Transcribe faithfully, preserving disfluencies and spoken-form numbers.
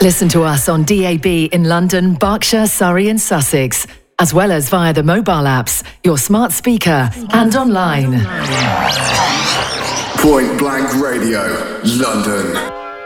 Listen to us on D A B in London, Berkshire, Surrey and Sussex, as well as via the mobile apps, your smart speaker and online. Point Blank Radio, London.